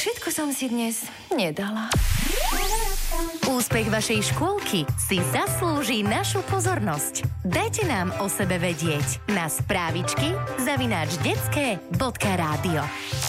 Všetko som si dnes nedala. Úspech vašej škôlky si zaslúži našu pozornosť. Dajte nám o sebe vedieť na správičky @detske.radio.